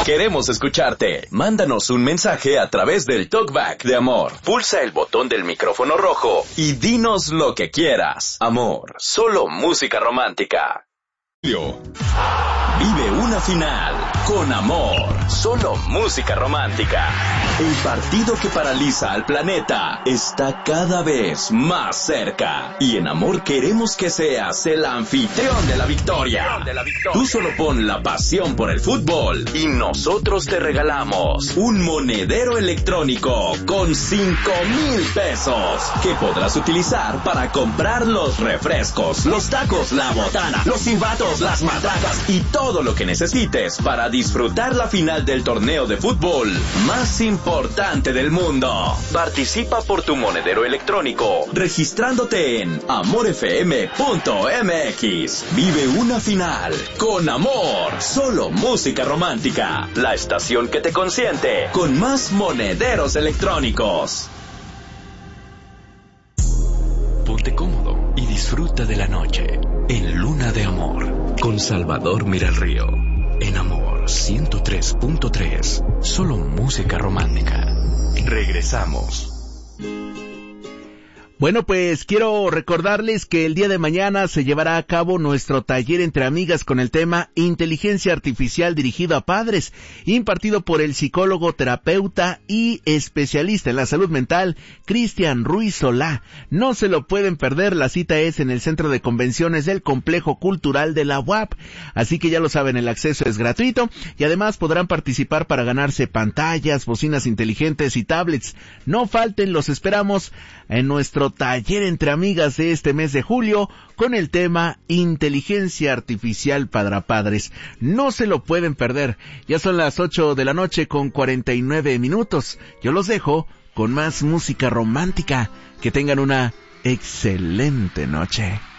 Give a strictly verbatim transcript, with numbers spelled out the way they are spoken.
Queremos escucharte. Mándanos un mensaje a través del Talkback de Amor. Pulsa el botón del micrófono rojo y dinos lo que quieras. Amor, solo música romántica. Vive una final con Amor, solo música romántica. El partido que paraliza al planeta está cada vez más cerca. Y en Amor queremos que seas el anfitrión de la victoria. Tú solo pon la pasión por el fútbol y nosotros te regalamos un monedero electrónico con cinco mil pesos que podrás utilizar para comprar los refrescos, los tacos, la botana, los silbatos, las matracas y todo lo que necesites para disfrutar la final del torneo de fútbol más importante del mundo. Participa por tu monedero electrónico registrándote en amor f m punto m x. Vive una final con Amor, solo música romántica. La estación que te consiente con más monederos electrónicos. Ponte cómodo y disfruta de la noche en Luna de Amor con Salvador Miralrío. En Amor ciento tres punto tres, solo música romántica. Regresamos. Bueno, pues quiero recordarles que el día de mañana se llevará a cabo nuestro taller entre amigas con el tema Inteligencia Artificial dirigido a padres, impartido por el psicólogo, terapeuta y especialista en la salud mental, Cristian Ruiz Solá. No se lo pueden perder, la cita es en el Centro de Convenciones del Complejo Cultural de la U A P, así que ya lo saben, el acceso es gratuito y además podrán participar para ganarse pantallas, bocinas inteligentes y tablets. No falten, los esperamos en nuestro taller entre amigas de este mes de julio con el tema Inteligencia Artificial para Padres. No se lo pueden perder. Ya son las ocho de la noche con cuarenta y nueve minutos. Yo los dejo con más música romántica. Que tengan una excelente noche.